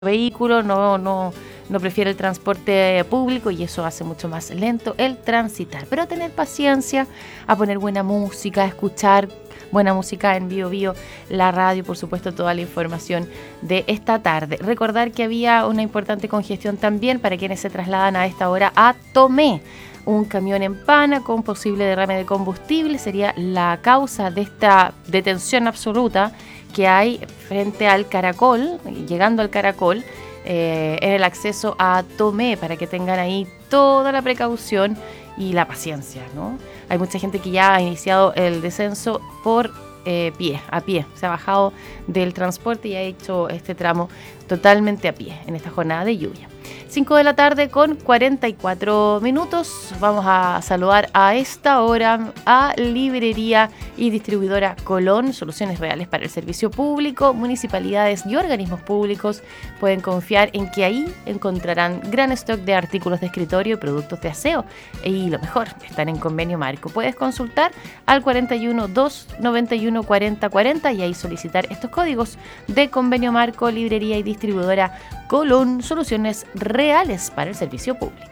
vehículo, no prefiere el transporte público y eso hace mucho más lento el transitar. Pero a tener paciencia, a poner buena música, a escuchar buena música en Bio Bio, la radio, por supuesto, toda la información de esta tarde. Recordar que había una importante congestión también para quienes se trasladan a esta hora a Tomé. Un camión en pana con posible derrame de combustible sería la causa de esta detención absoluta que hay frente al Caracol, llegando al Caracol, en el acceso a Tomé, para que tengan ahí toda la precaución y la paciencia, ¿no? Hay mucha gente que ya ha iniciado el descenso por a pie, se ha bajado del transporte y ha hecho este tramo totalmente a pie en esta jornada de lluvia. 5 de la tarde con 44 minutos. Vamos a saludar a esta hora a Librería y Distribuidora Colón, soluciones reales para el servicio público. Municipalidades y organismos públicos pueden confiar en que ahí encontrarán gran stock de artículos de escritorio y productos de aseo. Y lo mejor, están en Convenio Marco. Puedes consultar al 41 291 40 40 y ahí solicitar estos códigos de Convenio Marco, Librería y Distribuidora Colón, soluciones reales para el servicio público.